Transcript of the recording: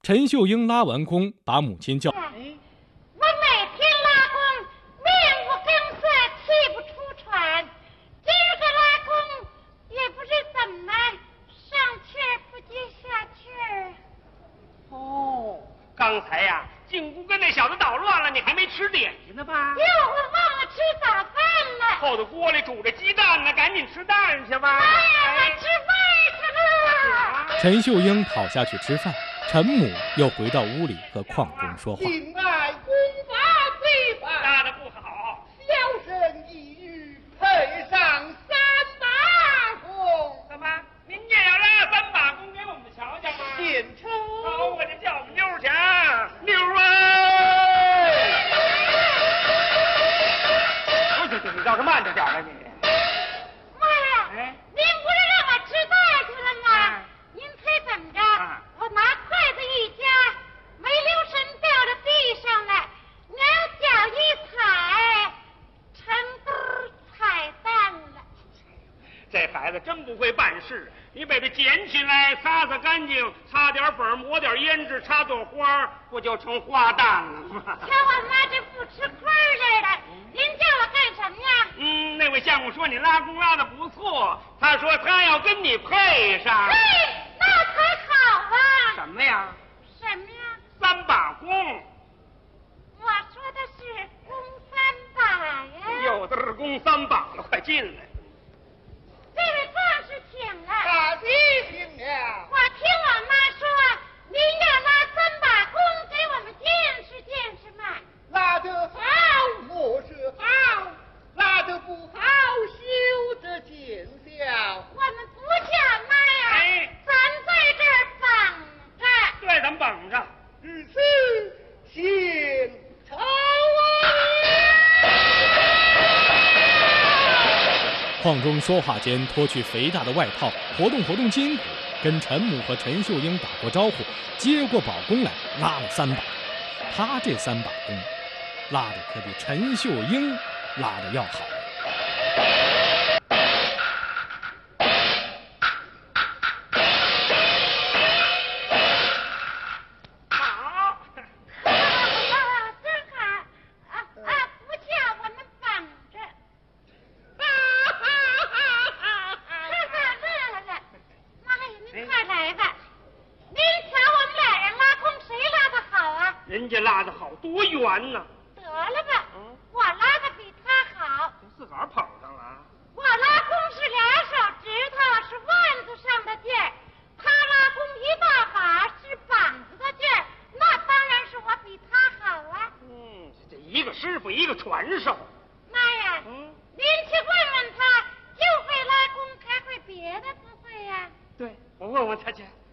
陈秀英拉完弓，把母亲叫。 我每天拉弓，面无更色，气不出喘。今儿个拉弓，也不知怎么上气儿不接下气儿。 哦，刚才呀，进屋跟那小子捣乱了，你还没吃点心呢吧？ 哟，我忘了吃早饭了。 后头锅里煮着鸡蛋呢，赶紧吃蛋去吧。 哎呀，我吃饭去了。 陈秀英跑下去吃饭，陈母又回到屋里和邝中说话。 敬爱功法最法， 拉得不好， 小生一语配上3把弓。 怎么？您也要拉3把弓给我们瞧瞧吗？ 献丑。 好，我这叫我们妞儿去啊！妞儿啊！对，你倒是慢着点了你。 妈呀！ 哎， 您不是让我吃饭去了吗？您猜怎么着？我拿筷子一夹，没留神掉到地上了，两脚一踩，成兜踩蛋了。 这孩子真不会办事，你把它捡起来，擦擦干净，擦点粉，抹点胭脂，插朵花，不就成花旦了吗？ 瞧我妈这不吃亏似的，您叫我干什么呀？ 那位相公说你拉弓拉得不错，他说他要跟你配上。 嘿，那才好啊！ 什么呀什么呀 ？3把弓。 我说的是弓3把呀。 有的是弓3把了，快进来。 这位壮士请了。 大弟请了。 我听我妈说，您要拉3把弓给我们见识见识嘛。 拉得好，莫是好；拉得不好，休得见笑。 我们不叫妈呀， 哎咱在这儿绑着。 对，咱们绑着。 如此，献丑啊！ 邝中说话间脱去肥大的外套，活动活动筋骨，跟陈母和陈秀英打过招呼，接过宝弓来，拉了3把。他这3把弓，拉的可比陈秀英拉的要好。 好， 真好不叫我们绑着。乐了。妈呀，您快来吧。您瞧我们俩人拉弓，谁拉的好啊？ 人家拉得好，多圆呢。 得了吧，我拉的比他好。 自个儿捧上了。 我拉弓是2手指头，是腕子上的劲儿；他拉弓1大把，是膀子的劲儿。那当然是我比他好啊。 这一个师傅，一个传授。 妈呀，您去问问他，就会拉弓，还会别的不会呀？ 对，我问问他去。